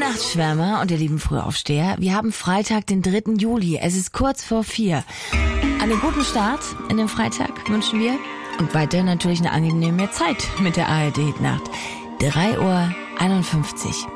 Nachtschwärmer und ihr lieben Frühaufsteher, wir haben Freitag, den 3. Juli. Es ist kurz vor 4. Einen guten Start in den Freitag wünschen wir. Und weiterhin natürlich eine angenehme Zeit mit der ARD-Nacht. 3:51 Uhr.